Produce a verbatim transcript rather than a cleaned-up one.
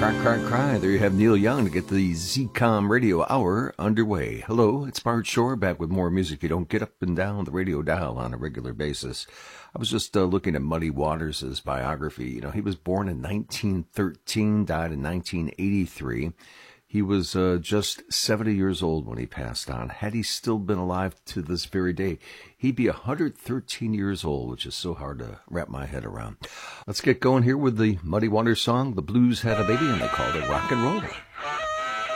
Cry, cry, cry. There you have Neil Young to get the Z COM Radio Hour underway. Hello, it's Bart Shore back with more music you don't get up and down the radio dial on a regular basis. I was just uh, looking at Muddy Waters' biography. You know, he was born in nineteen thirteen, died in nineteen eighty-three. He was uh, just seventy years old when he passed on. Had he still been alive to this very day, he'd be one hundred thirteen years old, which is so hard to wrap my head around. Let's get going here with the Muddy Waters song, The Blues Had a Baby, and they called it rock and roll.